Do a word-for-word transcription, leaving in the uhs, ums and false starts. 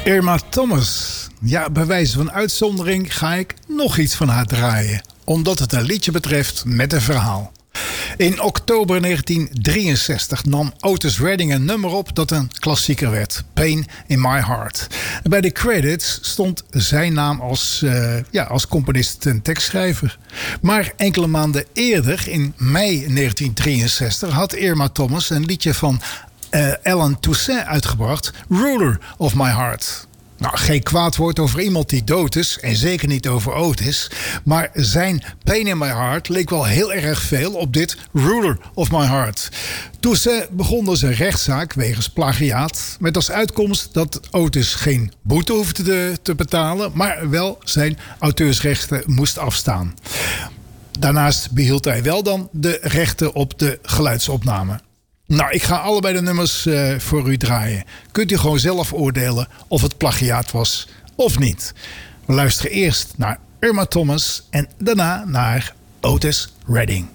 Irma Thomas. Ja, bij wijze van uitzondering ga ik nog iets van haar draaien. Omdat het een liedje betreft met een verhaal. In oktober negentien drieënzestig nam Otis Redding een nummer op dat een klassieker werd. Pain in My Heart. Bij de credits stond zijn naam als, uh, ja, als componist en tekstschrijver. Maar enkele maanden eerder, in mei negentien drieënzestig, had Irma Thomas een liedje van uh, Alan Toussaint uitgebracht. Ruler of My Heart. Nou, geen kwaad woord over iemand die dood is. En zeker niet over Otis. Maar zijn Pain in My Heart leek wel heel erg veel op dit Ruler of My Heart. Toussaint begon dus een rechtszaak wegens plagiaat. Met als uitkomst dat Otis geen boete hoefde te, te betalen. Maar wel zijn auteursrechten moest afstaan. Daarnaast behield hij wel dan de rechten op de geluidsopname. Nou, ik ga allebei de nummers uh, voor u draaien. Kunt u gewoon zelf oordelen of het plagiaat was of niet. We luisteren eerst naar Irma Thomas en daarna naar Otis Redding.